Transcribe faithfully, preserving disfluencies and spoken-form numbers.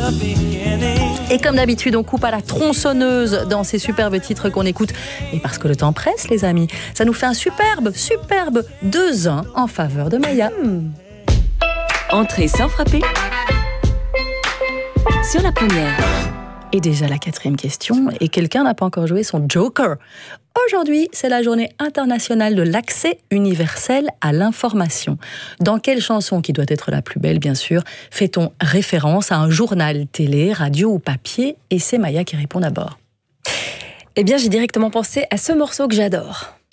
Et comme d'habitude, on coupe à la tronçonneuse dans ces superbes titres qu'on écoute. Et parce que le temps presse, les amis, ça nous fait un superbe, superbe deux un en faveur de Maya. Hmm. Entrée sans frapper sur la première. Et déjà la quatrième question, et quelqu'un n'a pas encore joué son Joker. Aujourd'hui, c'est la journée internationale de l'accès universel à l'information. Dans quelle chanson, qui doit être la plus belle bien sûr, fait-on référence à un journal télé, radio ou papier? Et c'est Maya qui répond d'abord. Eh bien, j'ai directement pensé à ce morceau que j'adore.